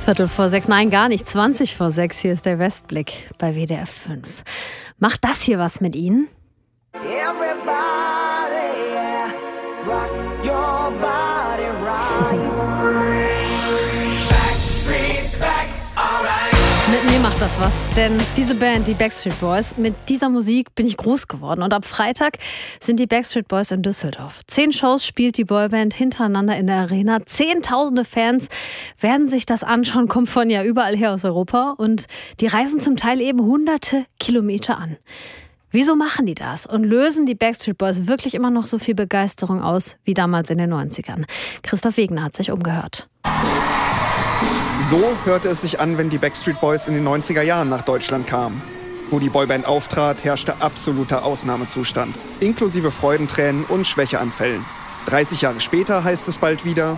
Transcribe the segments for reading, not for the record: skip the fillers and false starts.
5:15, nein, gar nicht, 5:20. Hier ist der Westblick bei WDR 5. Macht das hier was mit Ihnen? Everybody, yeah, rock your body right. Backstreet's back, alright. Mit mir macht das was, denn diese Band, die Backstreet Boys, mit dieser Musik bin ich groß geworden. Und ab Freitag sind die Backstreet Boys in Düsseldorf. 10 Shows spielt die Boyband hintereinander in der Arena. Zehntausende Fans werden sich das anschauen, kommen von ja überall her aus Europa. Und die reisen zum Teil eben hunderte Kilometer an. Wieso machen die das? Und lösen die Backstreet Boys wirklich immer noch so viel Begeisterung aus wie damals in den 90ern? Christoph Wegner hat sich umgehört. So hörte es sich an, wenn die Backstreet Boys in den 90er Jahren nach Deutschland kamen. Wo die Boyband auftrat, herrschte absoluter Ausnahmezustand. Inklusive Freudentränen und Schwächeanfällen. 30 Jahre später heißt es bald wieder: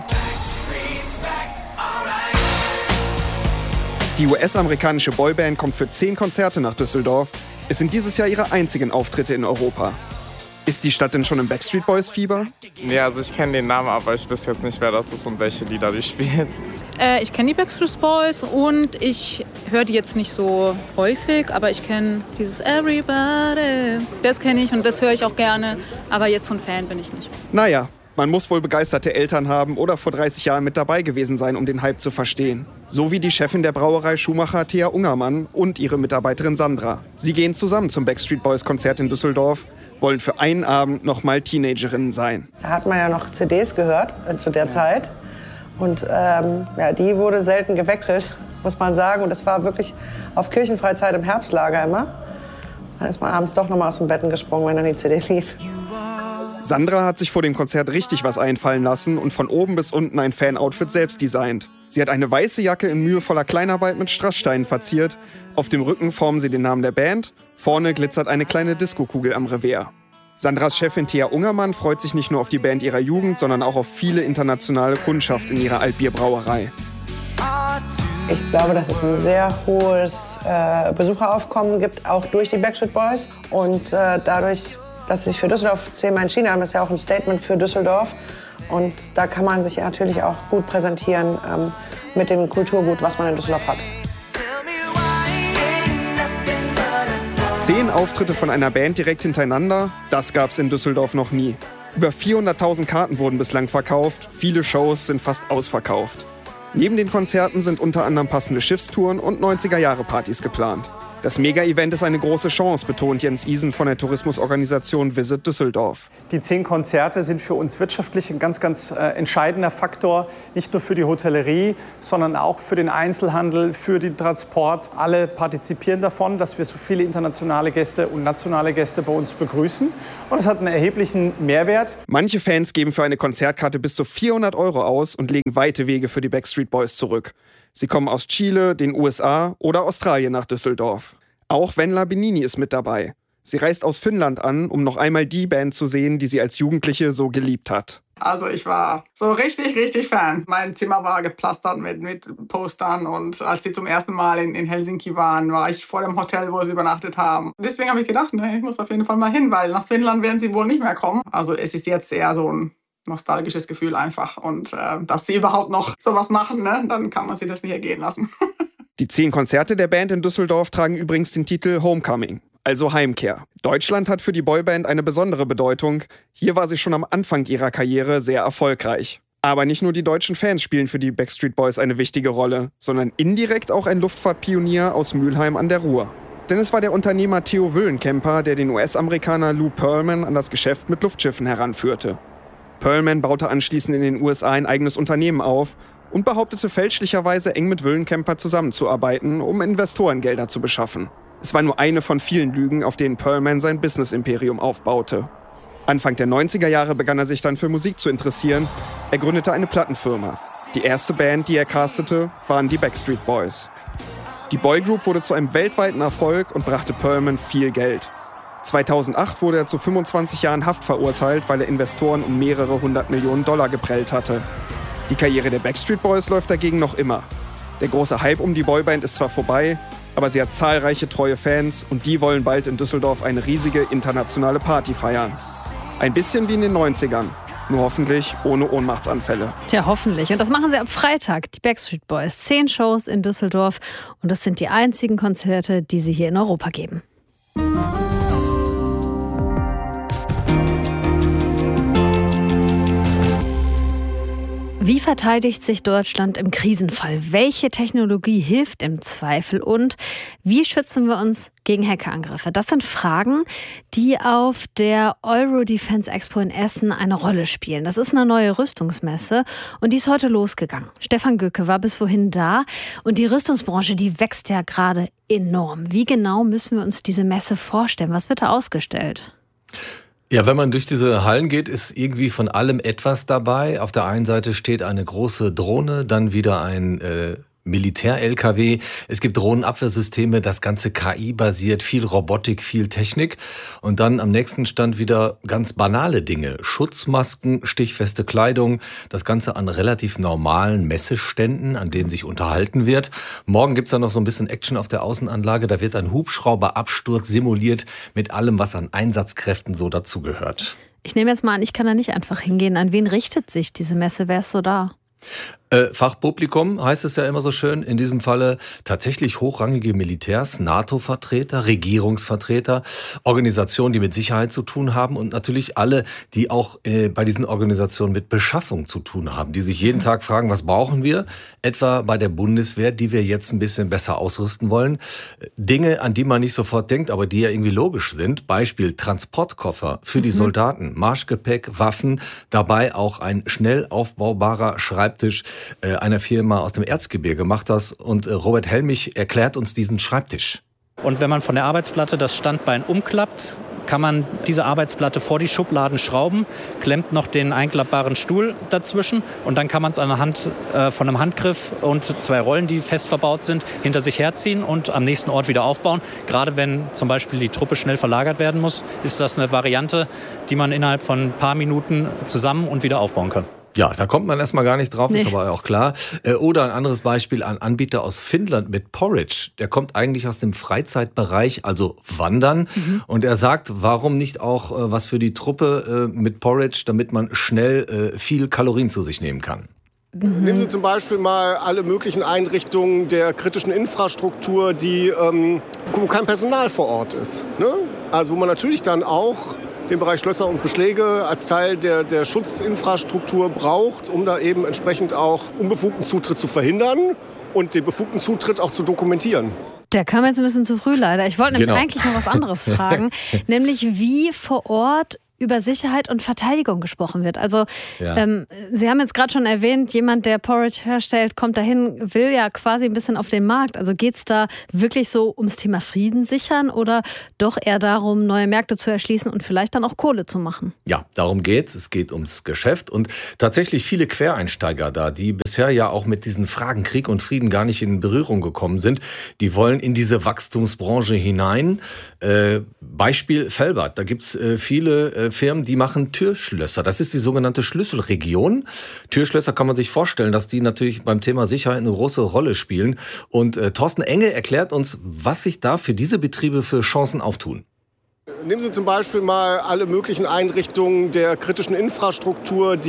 Die US-amerikanische Boyband kommt für 10 Konzerte nach Düsseldorf. Es sind dieses Jahr ihre einzigen Auftritte in Europa. Ist die Stadt denn schon im Backstreet Boys-Fieber? Ja, also ich kenne den Namen, aber ich weiß jetzt nicht, wer das ist und welche Lieder die spielen. Ich kenne die Backstreet Boys und ich höre die jetzt nicht so häufig, aber ich kenne dieses Everybody. Das kenne ich und das höre ich auch gerne, aber jetzt so ein Fan bin ich nicht. Naja, man muss wohl begeisterte Eltern haben oder vor 30 Jahren mit dabei gewesen sein, um den Hype zu verstehen. So wie die Chefin der Brauerei Schumacher, Thea Ungermann, und ihre Mitarbeiterin Sandra. Sie gehen zusammen zum Backstreet Boys Konzert in Düsseldorf, wollen für einen Abend noch mal Teenagerinnen sein. Da hat man ja noch CDs gehört zu der Zeit. Und die wurde selten gewechselt, muss man sagen. Und das war wirklich auf Kirchenfreizeit im Herbstlager immer. Dann ist man abends doch noch mal aus dem Betten gesprungen, wenn dann die CD lief. Sandra hat sich vor dem Konzert richtig was einfallen lassen und von oben bis unten ein Fan-Outfit selbst designt. Sie hat eine weiße Jacke in mühevoller Kleinarbeit mit Strasssteinen verziert. Auf dem Rücken formen sie den Namen der Band. Vorne glitzert eine kleine Diskokugel am Revers. Sandras Chefin Thea Ungermann freut sich nicht nur auf die Band ihrer Jugend, sondern auch auf viele internationale Kundschaft in ihrer Altbierbrauerei. Ich glaube, dass es ein sehr hohes Besucheraufkommen gibt, auch durch die Backstreet Boys. Und dadurch, dass sie sich für Düsseldorf 10-mal entschieden haben, ist ja auch ein Statement für Düsseldorf. Und da kann man sich natürlich auch gut präsentieren mit dem Kulturgut, was man in Düsseldorf hat. 10 Auftritte von einer Band direkt hintereinander, das gab's in Düsseldorf noch nie. Über 400.000 Karten wurden bislang verkauft, viele Shows sind fast ausverkauft. Neben den Konzerten sind unter anderem passende Schiffstouren und 90er-Jahre-Partys geplant. Das Mega-Event ist eine große Chance, betont Jens Isen von der Tourismusorganisation Visit Düsseldorf. Die 10 Konzerte sind für uns wirtschaftlich ein ganz entscheidender Faktor. Nicht nur für die Hotellerie, sondern auch für den Einzelhandel, für den Transport. Alle partizipieren davon, dass wir so viele internationale Gäste und nationale Gäste bei uns begrüßen. Und es hat einen erheblichen Mehrwert. Manche Fans geben für eine Konzertkarte bis zu 400 € aus und legen weite Wege für die Backstreet Boys zurück. Sie kommen aus Chile, den USA oder Australien nach Düsseldorf. Auch Venla Benini ist mit dabei. Sie reist aus Finnland an, um noch einmal die Band zu sehen, die sie als Jugendliche so geliebt hat. Also ich war so richtig Fan. Mein Zimmer war gepflastert mit Postern und als sie zum ersten Mal in Helsinki waren, war ich vor dem Hotel, wo sie übernachtet haben. Deswegen habe ich gedacht, ich muss auf jeden Fall mal hin, weil nach Finnland werden sie wohl nicht mehr kommen. Also es ist jetzt eher so ein nostalgisches Gefühl einfach. Und dass sie überhaupt noch sowas machen, dann kann man sich das nicht ergehen lassen. Die 10 Konzerte der Band in Düsseldorf tragen übrigens den Titel Homecoming, also Heimkehr. Deutschland hat für die Boyband eine besondere Bedeutung. Hier war sie schon am Anfang ihrer Karriere sehr erfolgreich. Aber nicht nur die deutschen Fans spielen für die Backstreet Boys eine wichtige Rolle, sondern indirekt auch ein Luftfahrtpionier aus Mülheim an der Ruhr. Denn es war der Unternehmer Theo Wüllenkemper, der den US-Amerikaner Lou Pearlman an das Geschäft mit Luftschiffen heranführte. Pearlman baute anschließend in den USA ein eigenes Unternehmen auf und behauptete fälschlicherweise eng mit Wüllenkemper zusammenzuarbeiten, um Investorengelder zu beschaffen. Es war nur eine von vielen Lügen, auf denen Pearlman sein Business-Imperium aufbaute. Anfang der 90er Jahre begann er sich dann für Musik zu interessieren. Er gründete eine Plattenfirma. Die erste Band, die er castete, waren die Backstreet Boys. Die Boygroup wurde zu einem weltweiten Erfolg und brachte Pearlman viel Geld. 2008 wurde er zu 25 Jahren Haft verurteilt, weil er Investoren um mehrere 100 Millionen $ geprellt hatte. Die Karriere der Backstreet Boys läuft dagegen noch immer. Der große Hype um die Boyband ist zwar vorbei, aber sie hat zahlreiche treue Fans und die wollen bald in Düsseldorf eine riesige internationale Party feiern. Ein bisschen wie in den 90ern. Nur hoffentlich ohne Ohnmachtsanfälle. Tja, hoffentlich. Und das machen sie ab Freitag, die Backstreet Boys. 10 Shows in Düsseldorf. Und das sind die einzigen Konzerte, die sie hier in Europa geben. Wie verteidigt sich Deutschland im Krisenfall? Welche Technologie hilft im Zweifel? Und wie schützen wir uns gegen Hackerangriffe? Das sind Fragen, die auf der Euro Defense Expo in Essen eine Rolle spielen. Das ist eine neue Rüstungsmesse und die ist heute losgegangen. Stefan Göcke war bis vorhin da und die Rüstungsbranche, die wächst ja gerade enorm. Wie genau müssen wir uns diese Messe vorstellen? Was wird da ausgestellt? Ja, wenn man durch diese Hallen geht, ist irgendwie von allem etwas dabei. Auf der einen Seite steht eine große Drohne, dann wieder ein Militär-LKW. Es gibt Drohnenabwehrsysteme, das Ganze KI-basiert, viel Robotik, viel Technik. Und dann am nächsten Stand wieder ganz banale Dinge. Schutzmasken, stichfeste Kleidung, das Ganze an relativ normalen Messeständen, an denen sich unterhalten wird. Morgen gibt's dann noch so ein bisschen Action auf der Außenanlage. Da wird ein Hubschrauberabsturz simuliert mit allem, was an Einsatzkräften so dazugehört. Ich nehme jetzt mal an, ich kann da nicht einfach hingehen. An wen richtet sich diese Messe? Wer ist so da? Fachpublikum heißt es ja immer so schön, in diesem Falle tatsächlich hochrangige Militärs, NATO-Vertreter, Regierungsvertreter, Organisationen, die mit Sicherheit zu tun haben und natürlich alle, die auch bei diesen Organisationen mit Beschaffung zu tun haben, die sich jeden Tag fragen, was brauchen wir, etwa bei der Bundeswehr, die wir jetzt ein bisschen besser ausrüsten wollen. Dinge, an die man nicht sofort denkt, aber die ja irgendwie logisch sind. Beispiel Transportkoffer für die Soldaten, Marschgepäck, Waffen, dabei auch ein schnell aufbaubarer Schreibtisch einer Firma aus dem Erzgebirge macht das und Robert Helmich erklärt uns diesen Schreibtisch. Und wenn man von der Arbeitsplatte das Standbein umklappt, kann man diese Arbeitsplatte vor die Schubladen schrauben, klemmt noch den einklappbaren Stuhl dazwischen und dann kann man es anhand von einem Handgriff und 2 Rollen, die fest verbaut sind, hinter sich herziehen und am nächsten Ort wieder aufbauen. Gerade wenn zum Beispiel die Truppe schnell verlagert werden muss, ist das eine Variante, die man innerhalb von ein paar Minuten zusammen und wieder aufbauen kann. Ja, da kommt man erstmal gar nicht drauf, ist aber auch klar. Oder ein anderes Beispiel, ein Anbieter aus Finnland mit Porridge. Der kommt eigentlich aus dem Freizeitbereich, also Wandern. Und er sagt, warum nicht auch was für die Truppe mit Porridge, damit man schnell viel Kalorien zu sich nehmen kann. Nehmen Sie zum Beispiel mal alle möglichen Einrichtungen der kritischen Infrastruktur, wo kein Personal vor Ort ist. Ne? Also wo man natürlich dann auch den Bereich Schlösser und Beschläge als Teil der Schutzinfrastruktur braucht, um da eben entsprechend auch unbefugten Zutritt zu verhindern und den befugten Zutritt auch zu dokumentieren. Der kam jetzt ein bisschen zu früh leider. Ich wollte nämlich eigentlich noch was anderes fragen, nämlich wie vor Ort über Sicherheit und Verteidigung gesprochen wird. Also Sie haben jetzt gerade schon erwähnt, jemand, der Porridge herstellt, kommt dahin, will ja quasi ein bisschen auf den Markt. Also geht es da wirklich so ums Thema Frieden sichern oder doch eher darum, neue Märkte zu erschließen und vielleicht dann auch Kohle zu machen? Ja, darum geht's. Es geht ums Geschäft und tatsächlich viele Quereinsteiger da, die bisher ja auch mit diesen Fragen Krieg und Frieden gar nicht in Berührung gekommen sind. Die wollen in diese Wachstumsbranche hinein. Beispiel Felbert. Da gibt's viele Firmen, die machen Türschlösser. Das ist die sogenannte Schlüsselregion. Türschlösser kann man sich vorstellen, dass die natürlich beim Thema Sicherheit eine große Rolle spielen. Und Thorsten Enge erklärt uns, was sich da für diese Betriebe für Chancen auftun. Nehmen Sie zum Beispiel mal alle möglichen Einrichtungen der kritischen Infrastruktur,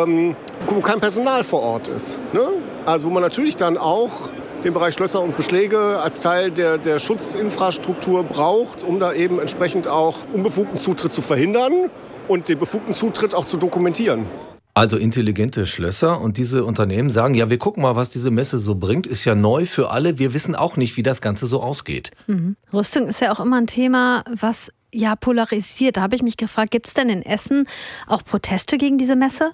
wo kein Personal vor Ort ist. Ne? Also wo man natürlich dann auch den Bereich Schlösser und Beschläge als Teil der Schutzinfrastruktur braucht, um da eben entsprechend auch unbefugten Zutritt zu verhindern und den befugten Zutritt auch zu dokumentieren. Also intelligente Schlösser und diese Unternehmen sagen, ja, wir gucken mal, was diese Messe so bringt, ist ja neu für alle, wir wissen auch nicht, wie das Ganze so ausgeht. Rüstung ist ja auch immer ein Thema, was ja polarisiert. Da habe ich mich gefragt, gibt es denn in Essen auch Proteste gegen diese Messe?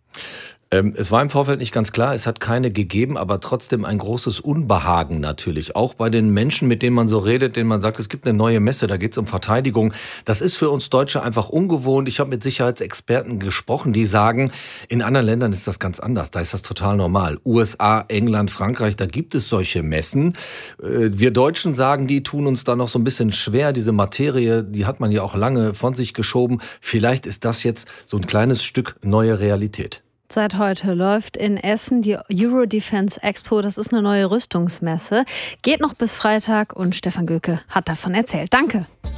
Es war im Vorfeld nicht ganz klar, es hat keine gegeben, aber trotzdem ein großes Unbehagen natürlich. Auch bei den Menschen, mit denen man so redet, denen man sagt, es gibt eine neue Messe, da geht es um Verteidigung. Das ist für uns Deutsche einfach ungewohnt. Ich habe mit Sicherheitsexperten gesprochen, die sagen, in anderen Ländern ist das ganz anders. Da ist das total normal. USA, England, Frankreich, da gibt es solche Messen. Wir Deutschen sagen, die tun uns da noch so ein bisschen schwer. Diese Materie, die hat man ja auch lange von sich geschoben. Vielleicht ist das jetzt so ein kleines Stück neue Realität. Seit heute läuft in Essen die Euro Defense Expo. Das ist eine neue Rüstungsmesse. Geht noch bis Freitag und Stefan Göcke hat davon erzählt. Danke.